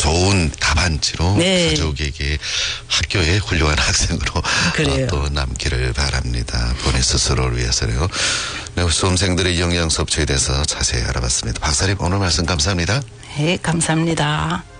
좋은 답안지로 네. 가족에게 학교에 훌륭한 학생으로 그래요. 또 남기를 바랍니다. 본인 스스로를 위해서요. 네, 수험생들의 영양 섭취에 대해서 자세히 알아봤습니다. 박사님 오늘 말씀 감사합니다. 네, 감사합니다.